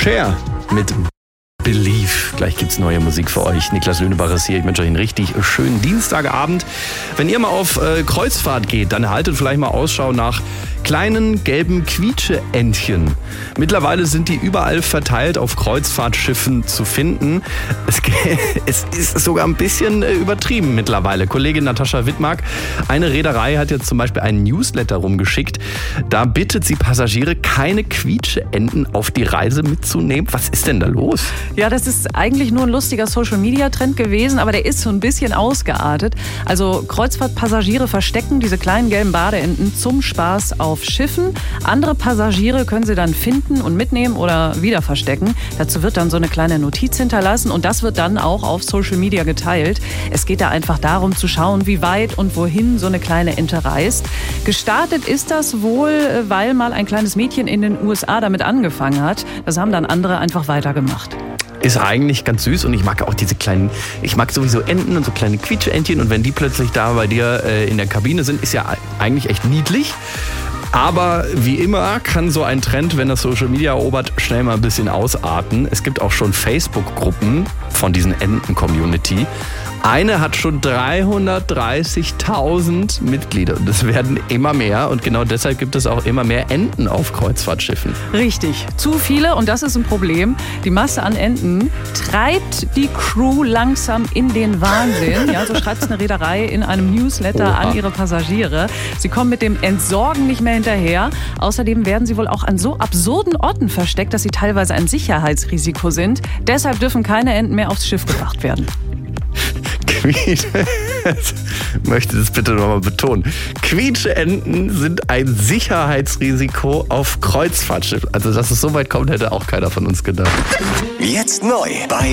Cher mit Believe. Gleich gibt's neue Musik für euch. Niklas Lönebach ist hier. Ich wünsche euch einen richtig schönen Dienstagabend. Wenn ihr mal auf Kreuzfahrt geht, dann haltet vielleicht mal Ausschau nach kleinen gelben Quietscheentchen. Mittlerweile sind die überall verteilt auf Kreuzfahrtschiffen zu finden. Es ist sogar ein bisschen übertrieben mittlerweile. Kollegin Natascha Wittmark, eine Reederei hat jetzt zum Beispiel einen Newsletter rumgeschickt. Da bittet sie Passagiere, keine Quietscheenten auf die Reise mitzunehmen. Was ist denn da los? Ja, das ist eigentlich nur ein lustiger Social-Media-Trend gewesen, aber der ist so ein bisschen ausgeartet. Also Kreuzfahrtpassagiere verstecken diese kleinen gelben Badeenten zum Spaß auf Schiffen. Andere Passagiere können sie dann finden und mitnehmen oder wieder verstecken. Dazu wird dann so eine kleine Notiz hinterlassen und das wird dann auch auf Social Media geteilt. Es geht da einfach darum zu schauen, wie weit und wohin so eine kleine Ente reist. Gestartet ist das wohl, weil mal ein kleines Mädchen in den USA damit angefangen hat. Das haben dann andere einfach weitergemacht. Ist eigentlich ganz süß und ich mag auch diese kleinen, ich mag sowieso Enten und so kleine Quietscheentchen und wenn die plötzlich da bei dir in der Kabine sind, ist ja eigentlich echt niedlich. Aber wie immer kann so ein Trend, wenn das Social Media erobert, schnell mal ein bisschen ausarten. Es gibt auch schon Facebook-Gruppen von diesen Enten-Community. Eine hat schon 330.000 Mitglieder und es werden immer mehr und genau deshalb gibt es auch immer mehr Enten auf Kreuzfahrtschiffen. Richtig, zu viele und das ist ein Problem. Die Masse an Enten treibt die Crew langsam in den Wahnsinn. Ja, so schreibt es eine Reederei in einem Newsletter an ihre Passagiere. Sie kommen mit dem Entsorgen nicht mehr hinterher. Außerdem werden sie wohl auch an so absurden Orten versteckt, dass sie teilweise ein Sicherheitsrisiko sind. Deshalb dürfen keine Enten mehr aufs Schiff gebracht werden. Ich möchte das bitte nochmal betonen. Quietscheenten sind ein Sicherheitsrisiko auf Kreuzfahrtschiffen. Also, dass es so weit kommt, hätte auch keiner von uns gedacht. Jetzt neu bei